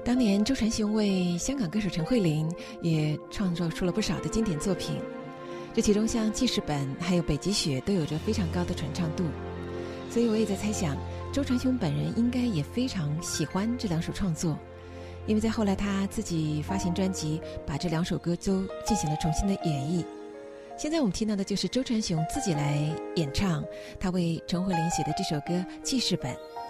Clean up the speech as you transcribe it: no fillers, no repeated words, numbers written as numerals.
当年周传雄为香港歌手陈慧琳也创作出了不少的经典作品，这其中像《记事本》还有《北极雪》都有着非常高的传唱度，所以我也在猜想周传雄本人应该也非常喜欢这两首创作，因为在后来他自己发行专辑，把这两首歌都进行了重新的演绎。现在我们听到的就是周传雄自己来演唱他为陈慧琳写的这首歌《记事本》。